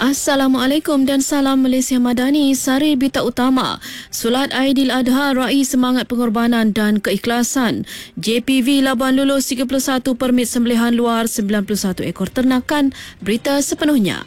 Assalamualaikum dan salam Malaysia Madani. Sari berita utama. Solat Aidiladha raih semangat pengorbanan dan keikhlasan. JPV Labuan lulus 31 permit sembelihan luar 91 ekor ternakan. Berita sepenuhnya.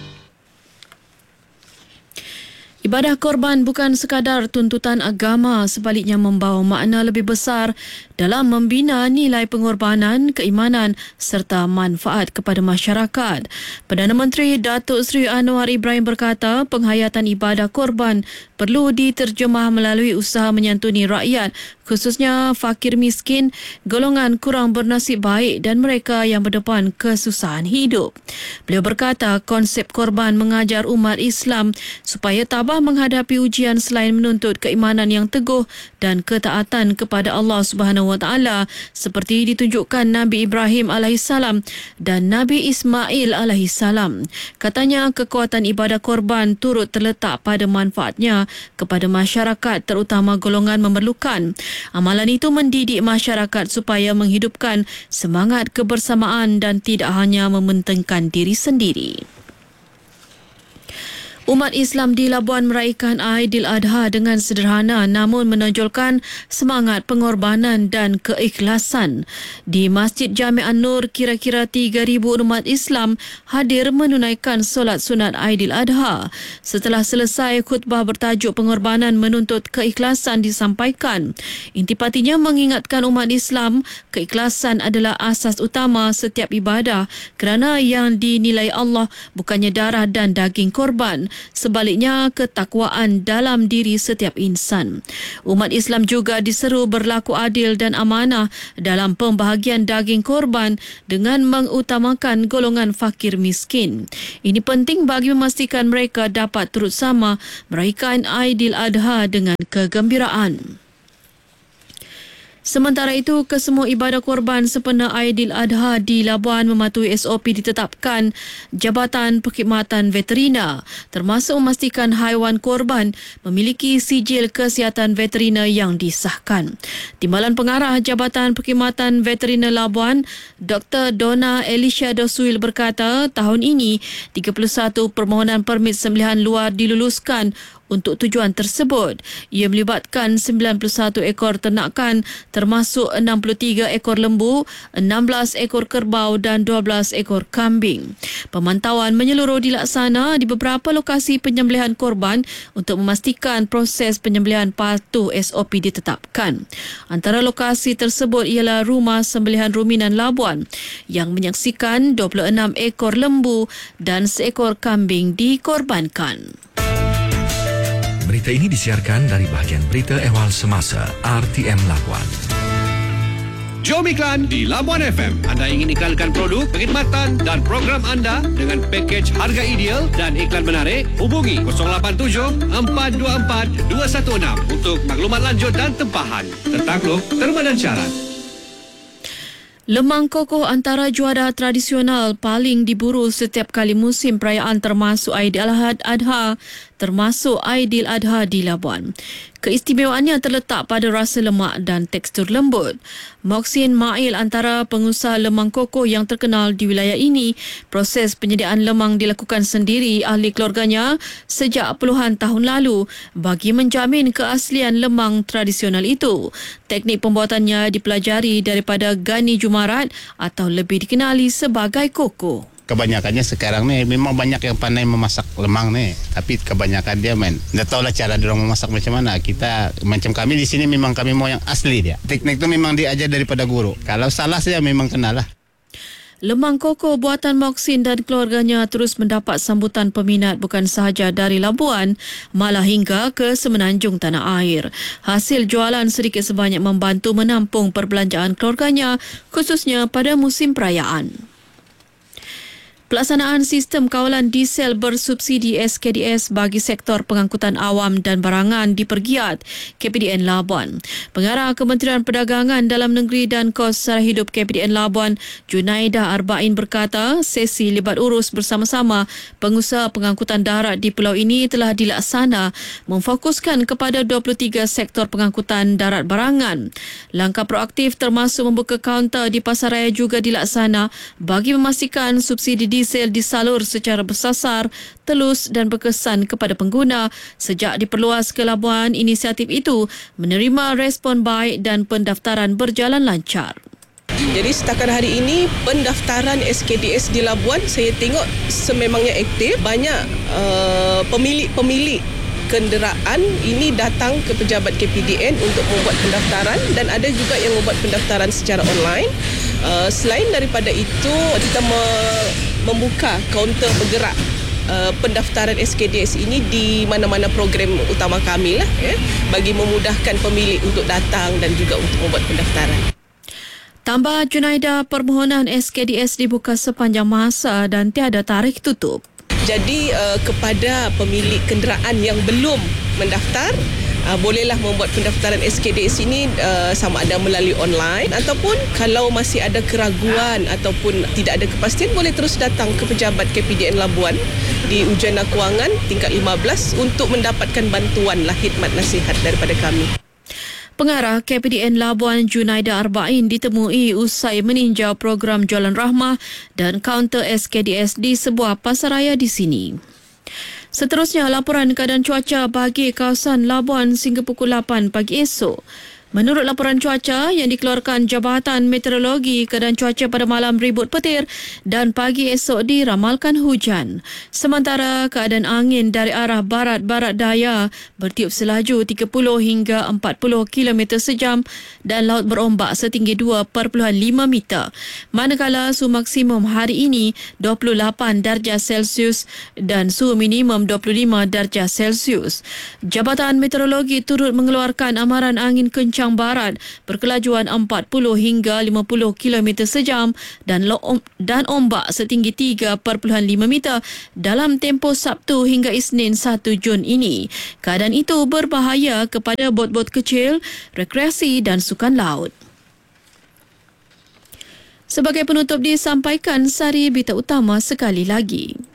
Ibadah korban bukan sekadar tuntutan agama, sebaliknya membawa makna lebih besar dalam membina nilai pengorbanan, keimanan serta manfaat kepada masyarakat. Perdana Menteri Datuk Seri Anwar Ibrahim berkata, penghayatan ibadah korban perlu diterjemah melalui usaha menyantuni rakyat, khususnya fakir miskin, golongan kurang bernasib baik dan mereka yang berdepan kesusahan hidup. Beliau berkata, konsep korban mengajar umat Islam supaya tabah menghadapi ujian selain menuntut keimanan yang teguh dan ketaatan kepada Allah Subhanahu Wa Taala seperti ditunjukkan Nabi Ibrahim alaihissalam dan Nabi Ismail alaihissalam. Katanya, kekuatan ibadah korban turut terletak pada manfaatnya kepada masyarakat, terutama golongan memerlukan. Amalan itu mendidik masyarakat supaya menghidupkan semangat kebersamaan dan tidak hanya mementingkan diri sendiri. Umat Islam di Labuan meraihkan Aidiladha dengan sederhana namun menonjolkan semangat pengorbanan dan keikhlasan. Di Masjid Jami' An-Nur, kira-kira 3,000 umat Islam hadir menunaikan solat sunat Aidiladha. Setelah selesai, khutbah bertajuk pengorbanan menuntut keikhlasan disampaikan. Intipatinya mengingatkan umat Islam, keikhlasan adalah asas utama setiap ibadah kerana yang dinilai Allah bukannya darah dan daging korban, sebaliknya ketakwaan dalam diri setiap insan. Umat Islam juga diseru berlaku adil dan amanah dalam pembahagian daging korban dengan mengutamakan golongan fakir miskin. Ini penting bagi memastikan mereka dapat turut sama meraihkan Aidiladha dengan kegembiraan. Sementara itu, kesemua ibadah korban sempena Aidiladha di Labuan mematuhi SOP ditetapkan Jabatan Perkhidmatan Veterina, termasuk memastikan haiwan korban memiliki sijil kesihatan veterina yang disahkan. Timbalan Pengarah Jabatan Perkhidmatan Veterina Labuan, Dr. Donna Elisha Dosuil berkata, tahun ini 31 permohonan permit sembelihan luar diluluskan untuk tujuan tersebut. Ia melibatkan 91 ekor ternakan termasuk 63 ekor lembu, 16 ekor kerbau dan 12 ekor kambing. Pemantauan menyeluruh dilaksana di beberapa lokasi penyembelihan korban untuk memastikan proses penyembelihan patuh SOP ditetapkan. Antara lokasi tersebut ialah Rumah Sembelihan Ruminan Labuan yang menyaksikan 26 ekor lembu dan seekor kambing dikorbankan. Berita ini disiarkan dari bahagian berita ehwal semasa RTM Labuan. Jom iklan di Labuan FM. Anda ingin iklankan produk, perkhidmatan dan program anda dengan pakej harga ideal dan iklan menarik? Hubungi 087-424-216 untuk maklumat lanjut dan tempahan. Tertakluk, terma dan syarat. Lemang kokoh antara juara tradisional paling diburu setiap kali musim perayaan termasuk Aidiladha di Labuan. Keistimewaannya terletak pada rasa lemak dan tekstur lembut. Moksin Mail, antara pengusaha lemang kokoh yang terkenal di wilayah ini, proses penyediaan lemang dilakukan sendiri ahli keluarganya sejak puluhan tahun lalu bagi menjamin keaslian lemang tradisional itu. Teknik pembuatannya dipelajari daripada Gani Jumarat atau lebih dikenali sebagai Koko. Kebanyakannya sekarang ni memang banyak yang pandai memasak lemang ni, tapi kebanyakan dia dah tahulah cara dia orang memasak macam mana. Kita macam kami di sini memang kami mau yang asli dia. Teknik tu memang diajar daripada guru. Kalau salah saya memang kenalah. Lemang koko buatan Moksin dan keluarganya terus mendapat sambutan peminat bukan sahaja dari Labuan, malah hingga ke semenanjung tanah air. Hasil jualan sedikit sebanyak membantu menampung perbelanjaan keluarganya, khususnya pada musim perayaan. Pelaksanaan sistem kawalan diesel bersubsidi SKDS bagi sektor pengangkutan awam dan barangan dipergiat KPDN Labuan. Pengarah Kementerian Perdagangan Dalam Negeri dan Kos Sara Hidup KPDN Labuan, Junaidah Arba'in berkata, sesi libat urus bersama-sama pengusaha pengangkutan darat di pulau ini telah dilaksana memfokuskan kepada 23 sektor pengangkutan darat barangan. Langkah proaktif termasuk membuka kaunter di pasaraya juga dilaksana bagi memastikan subsidi diesel disalur secara bersasar, telus dan berkesan kepada pengguna. Sejak diperluas ke Labuan, inisiatif itu menerima respon baik dan pendaftaran berjalan lancar. Jadi setakat hari ini pendaftaran SKDS di Labuan saya tengok sememangnya aktif. Banyak pemilik kenderaan ini datang ke pejabat KPDN untuk membuat pendaftaran dan ada juga yang membuat pendaftaran secara online. Selain daripada itu, kita membuka kaunter bergerak pendaftaran SKDS ini di mana-mana program utama kami lah, bagi memudahkan pemilik untuk datang dan juga untuk membuat pendaftaran. Tambah Junaida, permohonan SKDS dibuka sepanjang masa dan tiada tarikh tutup. Jadi kepada pemilik kenderaan yang belum mendaftar, bolehlah membuat pendaftaran SKDS ini sama ada melalui online ataupun kalau masih ada keraguan ataupun tidak ada kepastian, boleh terus datang ke pejabat KPDN Labuan di Ujana Kewangan tingkat 15 untuk mendapatkan bantuan khidmat nasihat daripada kami. Pengarah KPDN Labuan Junaida Arba'in ditemui usai meninjau program Jualan Rahmah dan kaunter SKDS di sebuah pasaraya di sini. Seterusnya, laporan keadaan cuaca bagi kawasan Labuan sehingga pukul 8 pagi esok. Menurut laporan cuaca yang dikeluarkan Jabatan Meteorologi, keadaan cuaca pada malam ribut petir dan pagi esok diramalkan hujan. Sementara keadaan angin dari arah barat-barat daya bertiup selaju 30 hingga 40 km sejam dan laut berombak setinggi 2.5 meter. Manakala suhu maksimum hari ini 28 darjah Celsius dan suhu minimum 25 darjah Celsius. Jabatan Meteorologi turut mengeluarkan amaran angin kencang barat berkelajuan 40 hingga 50 km sejam dan ombak setinggi 3.5 meter dalam tempoh Sabtu hingga Isnin 1 Jun ini. Keadaan itu berbahaya kepada bot-bot kecil, rekreasi dan sukan laut. Sebagai penutup disampaikan sari berita utama sekali lagi.